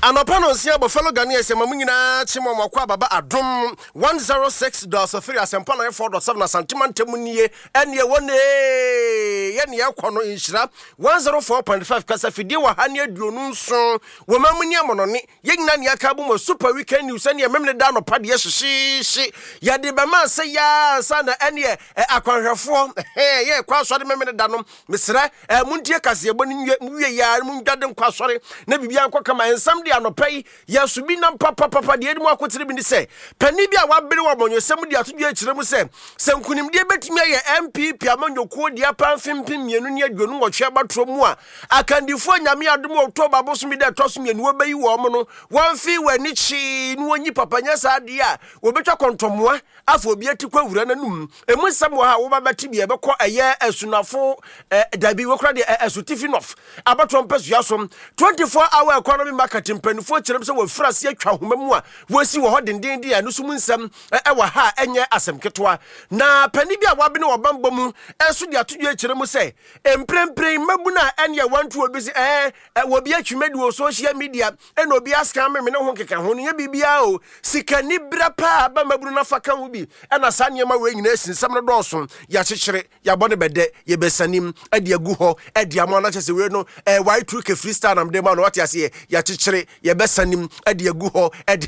Anopano sia Buffalo Ghanaians Mamina Chimo Makwa Baba Adum 106.3 Asempana 4.7 Santiman Temunie and ye one yen yakono inshira 104.5 Kasafidi wa hanya duonun so Wamamunia mononi yegna ni akabu mo super weekend news and ye memle down of pad shi ya de bema say ya sana ene akwanhwefo ye kwasore memle danom mesra muntie kase eboni nwie ya mundwade kwasore na bibia nkwa kama ensam anopai ya subi na papa de enimu akotire bi ni se pani bi a wabere wa monyosem de atodwe akire mu se senkunimde betimi aye MPP amanyoko de apanfempem mienu ne adwonu wotwe abatro mu a akandifo nyame adom October bosomi de toso mienu obayi wo mo no wonfi wani chi no onyi papa nya sa de a wobetwa kontomoa afo obi atikwa wura nanum emusem wo ha wo babati bi ebekọ eye asunafo dabi wokra de asutifinof abatro mpesu yasom 24-hour economy market penfo kyerem se wo frase atwa homa mu a wosi wo hodenden dia no sum nsam wa ha enye asemketoa na pani bi a wabene wo bamba mu enso dia todwe kyerem se emprempren mabuna enye wantu obi se wo bi atwumedi wo social media ena obi aska me ne ho keka ho ne bibia o sikani brapa ba mabunu na faka ho bi ena sanyema we nyina sinsam no dɔɔso ya kyekyere ya bɔne bɛdɛ ye besanim ade agu ho ade amana kyese we no why true ke freestyle nam de ma no wate ase ya kyekyere ye besanim ade agu ho ade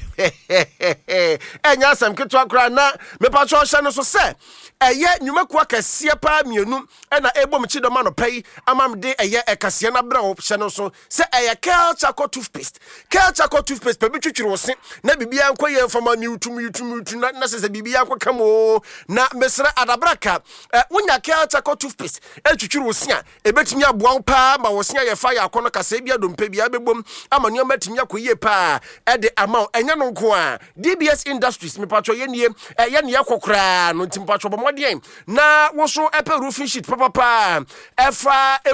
enya asam keto akra na mepa cho hye no so se eye nwumaku akase pa mienu na ebom chi do ma no pai amamde eye ekase na bra wo hye no so se eye culture toothpaste pe bitwitwiri wo se na bibia nkoye fama ni utum na se bibia akokamo na mesra adabraka wonya culture toothpaste etwitwiri wo se a ebetimi aboa pa ma wo se ye fa ya akono kase bia dompe bia bebom amani amatimi akoye pa ede ama enya no nko a DBS Industries mepacho ye nie ye ne yakokra no ntimpacho bomodien na wo so epe roofing sheet papa efa